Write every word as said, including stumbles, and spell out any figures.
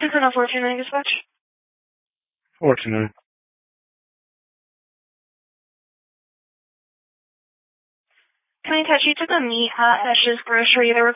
Central four two nine dispatch. four two nine. Can I touch you to the meat, hot, Ash's grocery? There were